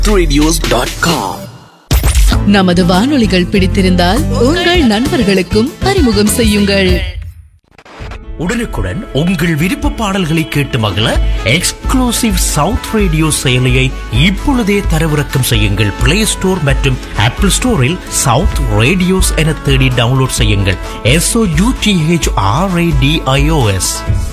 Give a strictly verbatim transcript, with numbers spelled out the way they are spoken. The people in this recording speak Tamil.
radios dot com. நமது வானொலிகள் பிடித்திருந்தால் உங்கள் நண்பர்களுக்கும் அறிமுகம் செய்யுங்கள். உடனுக்குடன் உங்கள் விருப்ப பாடல்களை கேட்டு மகிழ எக்ஸ்க்ளூசிவ் சவுத் ரேடியோ செயலியை இப்பொழுதே தரவிறக்கம் செய்யுங்கள். பிளே ஸ்டோர் மற்றும் ஆப்பிள் ஸ்டோரில் சவுத் ரேடியோஸ் என தேடி டவுன்லோட் செய்யுங்கள். S O you D H R A D I O S.